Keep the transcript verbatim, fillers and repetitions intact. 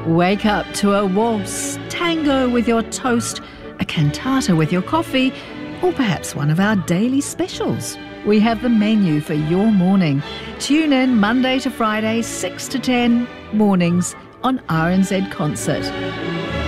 Wake up to a waltz, tango with your toast, a cantata with your coffee, or perhaps one of our daily specials. We have the menu for your morning. Tune in Monday to Friday, six to ten, mornings on R N Z Concert.